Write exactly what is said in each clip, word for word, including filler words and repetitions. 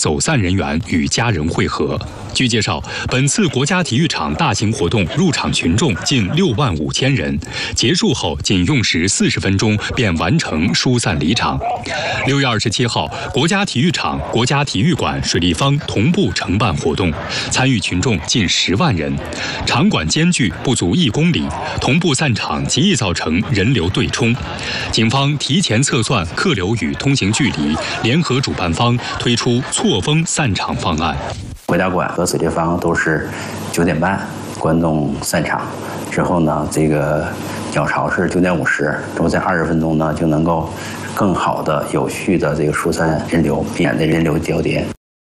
走散人员与家人会合。据介绍，本次国家体育场大型活动入场群众近六万五千人，结束后仅用时四十分钟便完成疏散离场。六月二十七号，国家体育场、国家体育馆、水立方同步承办活动，参与群众近十万人。场馆间距不足一公里，同步散场极易造成人流对冲。警方提前测算客流与通行距离，联合主办方推出错峰散场方案。 国家馆和水立方都是九点半关动散场，之后呢，这个鸟巢是九点五十，之后在二十分钟呢就能够更好的、有序的这个疏散人流，避免的人流交叠。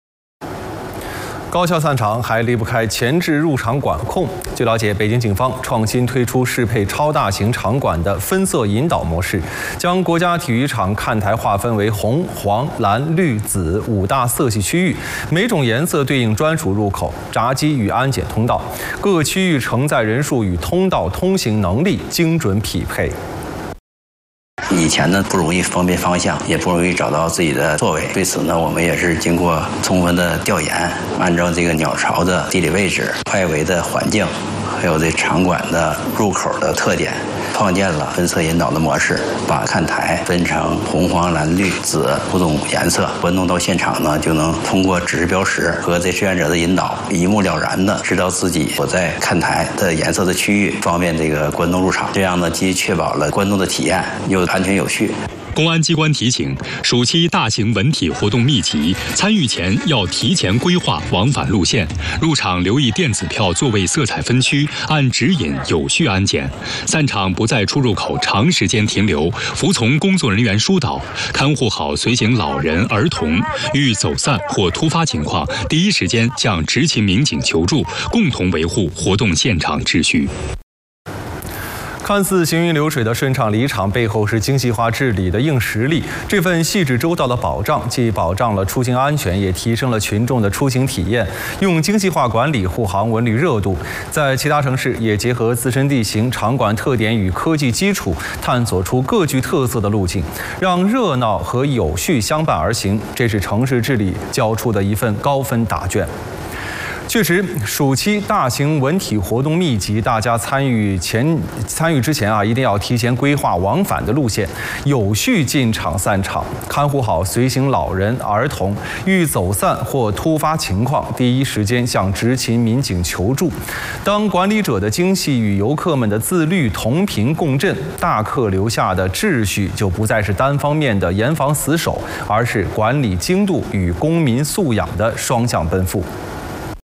高校散场还离不开前置入场管控。据了解，北京警方创新推出适配超大型场馆的分色引导模式，将国家体育场看台划分为红、黄、蓝、绿、紫五大色系区域，每种颜色对应专属入口、闸机与安检通道，各个区域承载人数与通道通行能力精准匹配。 以前呢不容易分辨方向，也不容易找到自己的座位。对此呢，我们也是经过充分的调研，按照这个鸟巢的地理位置、外围的环境，还有这场馆的入口的特点，创建了分色引导的模式，把看台分成红、黄、蓝、绿、紫五种颜色。观众到现场呢，就能通过指示标识和这志愿者的引导，一目了然的知道自己所在看台的颜色的区域，方便这个观众入场。这样呢，既确保了观众的体验，又安全有序。 公安机关提醒：暑期大型文体活动密集，参与前要提前规划往返路线，入场留意电子票座位色彩分区，按指引有序安检。散场不在出入口长时间停留，服从工作人员疏导，看护好随行老人、儿童。遇走散或突发情况，第一时间向执勤民警求助，共同维护活动现场秩序。 看似行云流水的顺畅离场，背后是精细化治理的硬实力。这份细致周到的保障，既保障了出行安全，也提升了群众的出行体验。用精细化管理护航文旅热度，在其他城市也结合自身地形、场馆特点与科技基础，探索出各具特色的路径，让热闹和有序相伴而行。这是城市治理交出的一份高分答卷。确实，暑期大型文体活动密集，大家参与前参与之前啊，一定要提前规划往返的路线，有序进场散场，看护好随行老人、儿童。遇走散或突发情况，第一时间向执勤民警求助。当管理者的精细与游客们的自律同频共振，大客留下的秩序就不再是单方面的严防死守，而是管理精度与公民素养的双向奔赴。